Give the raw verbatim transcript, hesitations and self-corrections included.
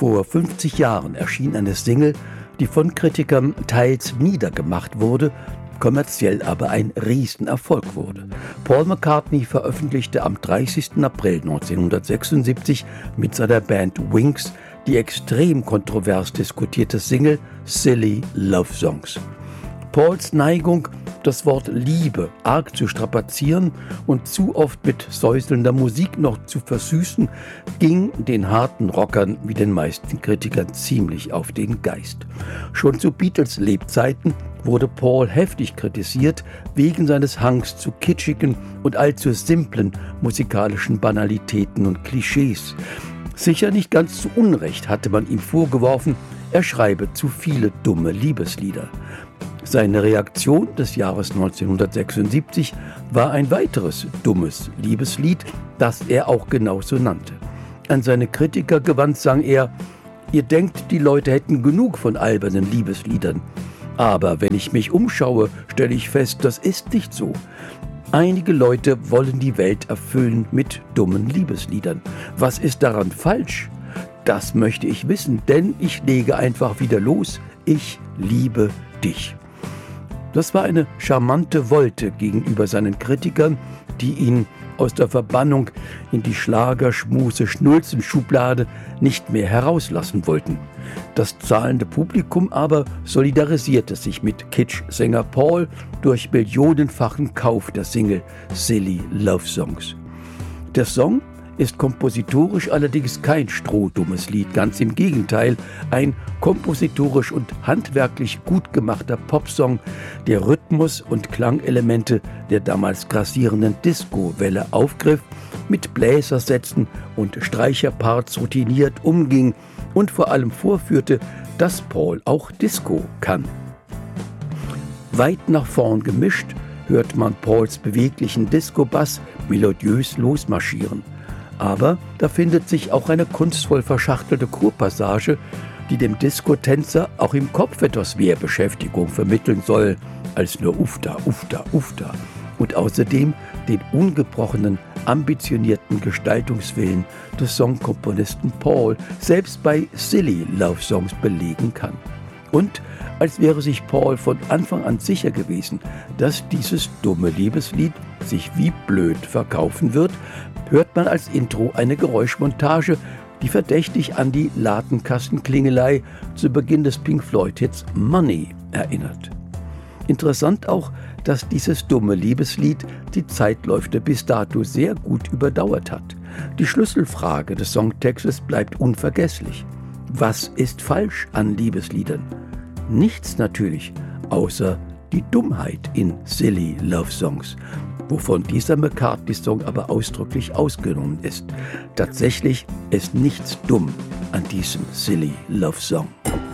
Vor fünfzig Jahren erschien eine Single, die von Kritikern teils niedergemacht wurde, kommerziell aber ein Riesenerfolg wurde. Paul McCartney veröffentlichte am dreißigsten April neunzehnhundertsechsundsiebzig mit seiner Band Wings die extrem kontrovers diskutierte Single Silly Love Songs. Pauls Neigung, das Wort Liebe arg zu strapazieren und zu oft mit säuselnder Musik noch zu versüßen, ging den harten Rockern wie den meisten Kritikern ziemlich auf den Geist. Schon zu Beatles Lebzeiten wurde Paul heftig kritisiert wegen seines Hangs zu kitschigen und allzu simplen musikalischen Banalitäten und Klischees. Sicher nicht ganz zu Unrecht hatte man ihm vorgeworfen, er schreibe zu viele dumme Liebeslieder. Seine Reaktion des Jahres neunzehnhundertsechsundsiebzig war ein weiteres dummes Liebeslied, das er auch genauso nannte. An seine Kritiker gewandt sang er: Ihr denkt, die Leute hätten genug von albernen Liebesliedern. Aber wenn ich mich umschaue, stelle ich fest, das ist nicht so. Einige Leute wollen die Welt erfüllen mit dummen Liebesliedern. Was ist daran falsch? Das möchte ich wissen, denn ich lege einfach wieder los. Ich liebe dich. Das war eine charmante Wolte gegenüber seinen Kritikern, die ihn aus der Verbannung in die Schlager-Schmuse-Schnulzen-Schublade nicht mehr herauslassen wollten. Das zahlende Publikum aber solidarisierte sich mit Kitsch-Sänger Paul durch millionenfachen Kauf der Single Silly Love Songs. Der Song ist kompositorisch allerdings kein strohdummes Lied, ganz im Gegenteil, ein kompositorisch und handwerklich gut gemachter Popsong, der Rhythmus und Klangelemente der damals grassierenden Disco-Welle aufgriff, mit Bläsersätzen und Streicherparts routiniert umging und vor allem vorführte, dass Paul auch Disco kann. Weit nach vorn gemischt hört man Pauls beweglichen Disco-Bass melodiös losmarschieren. Aber da findet sich auch eine kunstvoll verschachtelte Chorpassage, die dem Disco-Tänzer auch im Kopf etwas mehr Beschäftigung vermitteln soll als nur Ufta, Ufta, Ufta. Und außerdem den ungebrochenen, ambitionierten Gestaltungswillen des Songkomponisten Paul selbst bei Silly Love Songs belegen kann. Und als wäre sich Paul von Anfang an sicher gewesen, dass dieses dumme Liebeslied sich wie blöd verkaufen wird, hört man als Intro eine Geräuschmontage, die verdächtig an die Ladenkastenklingelei zu Beginn des Pink Floyd-Hits Money erinnert. Interessant auch, dass dieses dumme Liebeslied die Zeitläufe bis dato sehr gut überdauert hat. Die Schlüsselfrage des Songtextes bleibt unvergesslich. Was ist falsch an Liebesliedern? Nichts natürlich, außer die Dummheit in Silly Love Songs, wovon dieser McCartney-Song aber ausdrücklich ausgenommen ist. Tatsächlich ist nichts dumm an diesem Silly Love Song.